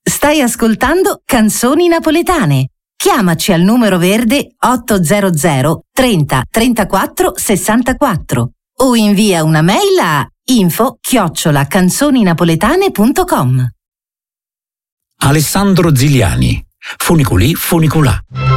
Stai ascoltando Canzoni Napoletane. Chiamaci al numero verde 800 30 34 64 o invia una mail a info@canzoninapoletane.com. Alessandro Ziliani, Funiculi Funiculà.